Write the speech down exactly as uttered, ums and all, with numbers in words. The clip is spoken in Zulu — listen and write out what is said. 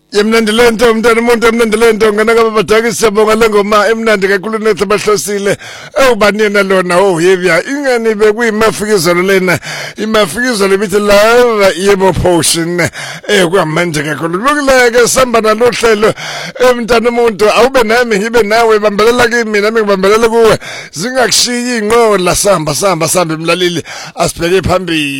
Yemnandi lento umntana umuntu emnandi lento ngana kabadaki siyabonga lengoma emnandi kakhulu nethi bahlosile ewubanina lona oh yebya ingani bekuyimafikizolo lena imafikizolo bithi lava yebo potion eh kwamanje kakhulu lokuleke samba nalohlelo emntana umuntu awube nami ngibe nawe bambelela kimi nami ngibambelela kuwe zingakushiyi inqola samba samba samba emlaleli asibheke phambili.